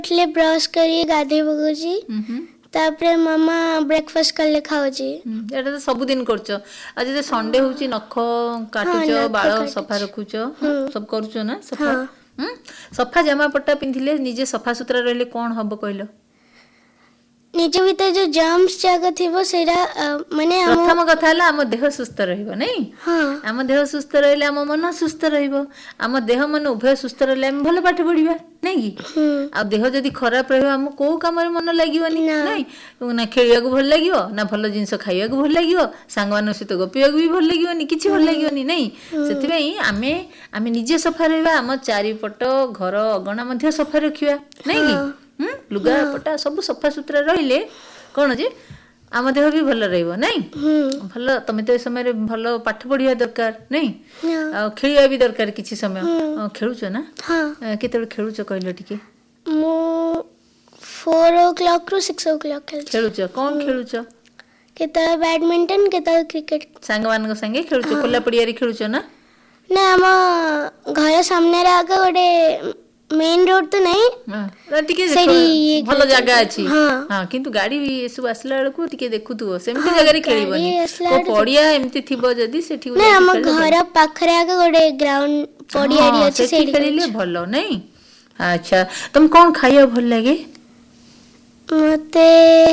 उठले ब्रश करी गाधे पकाउची तापरे मामा ब्रेकफास्ट कले खाउची एटा तो सब दिन करछ आज जे संडे होची नख काटुछ बाल सफा रखुछ सब करूछ ना सफा सफा जमा पट्टा पिंधिले निजे सफा सुतरा रहले कोन हबो कहलो निज भीतर जो जर्म्स जगह थिबो सेरा माने प्रथम कथा हला हम देह सुस्त रहइबो नै हम देह सुस्त रहले हम मन सुस्त रहइबो हम देह मन उभय सुस्त रहले हम भलो पाठ पढिबा नै कि आ देह जदी खराब रहइबो हम को काम रे मन लागिबोनी नै ना खेलिया को भल लागिबो ना भलो जिंस खाइया को भल लागिबो सांग मान सहित गपिया को भी भल लागिबोनी किछि भल लागिबोनी नै सेति पई आमे निजे सफा रहइबा हम चारि पट घर अगणा मध्ये सफा रखिबा नै कि लुगा पटा सब सफा सुतरा रहिले कोन जे आम देह भी भल रहइबो नै भल तमे तो समय भल पाठ पढिया दरकार नै आ खेलिया भी दरकार किछि समय खेलुछ ना केते खेलुछ कहलो टिके मो 4 o'clock रो 6 o'clock खेलुछ कोन खेलुछ केते बैडमिंटन केते क्रिकेट संग मान संगे खेलुछ खुला पडिया रे खेलुछ ना ना हम घर सामने रे आगे गोटे मेन रोड तो नहीं टिके भलो जगह अछि हां किंतु गाड़ी सब आसला बेलको टिके देखुथुओ सेमती जगह रे खेलिबोनी को पडिया एमती थिबो जदी सेठी नै हम घर पाखरे आगे गोटे ग्राउंड पडिया रे अछि सेठी खेलिले भलो नै अच्छा तुम कोन खाइयो भल लागे मते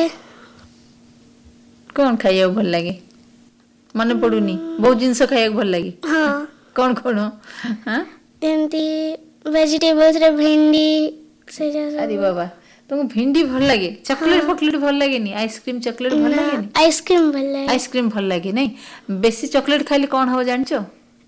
कोन खाइयो भल लागे माने पडुनी बहुत जिंस खाइयो भल लागे हां कोन कोन हां एमती वेजिटेबल्स रे भिंडी से जैसा अरे बाबा तुमको भिंडी भल लागे चॉकलेट फॉकलेट भल लागे नी आइसक्रीम चॉकलेट भल लागे नी आइसक्रीम भल लागे आइसक्रीम भल लागे नहीं बेसी चॉकलेट खाइले कोन हो जानचो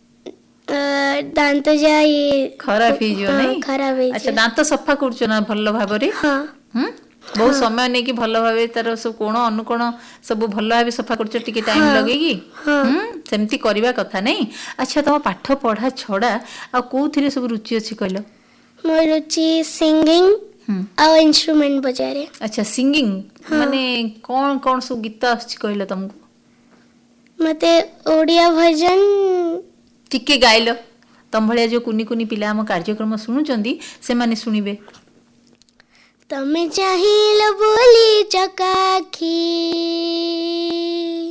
दांत जाई खराब ही जो नहीं खराब है अच्छा दांत सफा करछो ना भल्लो भाबरे हां बहुत समय नै कि भल्लो भाबे तार सब कोण अनुकोण सब भल्लो भाबे सफा करछो टिके टाइम लगेगी सेमती करिबा कथा नै अच्छा तो पाठ पढ़ा छडा आ कोथिरे सब रुचि अछि कहलो मोर रुचि सिंगिंग आ इंस्ट्रूमेंट बजारे अच्छा सिंगिंग माने कोन कोन सब गीत अछि कहलो तुमको मते ओडिया भजन टिके गाइलो तम भलिया जो कुनी कुनी पिला हम कार्यक्रम सुनुचंदी से माने सुनिबे तमे चाहिलो बोली चकाखी